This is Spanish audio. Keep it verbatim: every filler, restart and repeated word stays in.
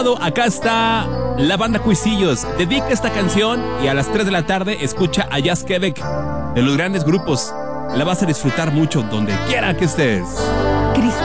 Acá está la banda Cuisillos. Dedica esta canción y a las tres de la tarde escucha a Jazz Quebec, de los grandes grupos. La vas a disfrutar mucho donde quiera que estés.